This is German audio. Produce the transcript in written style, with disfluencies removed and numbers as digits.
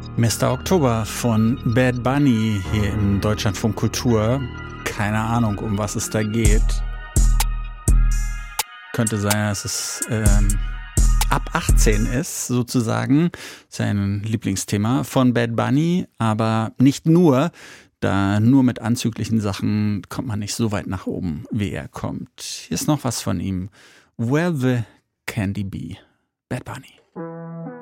Mr. Oktober von Bad Bunny hier im Deutschlandfunk Kultur. Keine Ahnung, um was es da geht. Könnte sein, dass es ab 18 ist, sozusagen. Sein Lieblingsthema von Bad Bunny, aber nicht nur. Da nur mit anzüglichen Sachen kommt man nicht so weit nach oben, wie er kommt. Hier ist noch was von ihm. Where the Candy Be? Bad Bunny.